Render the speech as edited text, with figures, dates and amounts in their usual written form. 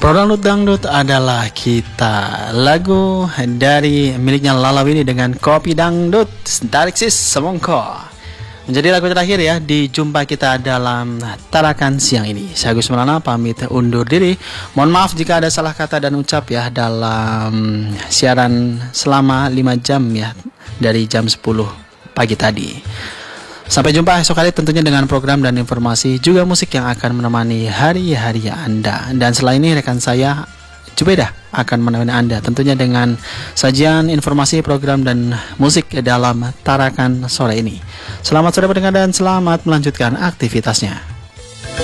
Produk Dangdut adalah kita. Lagu dari miliknya Lala Winnie dengan Kopi Dangdut Dariksis Semongko menjadi lagu terakhir ya di jumpa kita dalam Tarakan siang ini. Saya Agus Melana pamit undur diri. Mohon maaf jika ada salah kata dan ucap ya dalam siaran selama 5 jam ya dari jam 10 pagi tadi. Sampai jumpa esok hari tentunya dengan program dan informasi juga musik yang akan menemani hari-hari Anda. Dan selain ini rekan saya Jubedah akan menemani Anda tentunya dengan sajian informasi program dan musik dalam Tarakan sore ini. Selamat sore pendengar dan selamat melanjutkan aktivitasnya.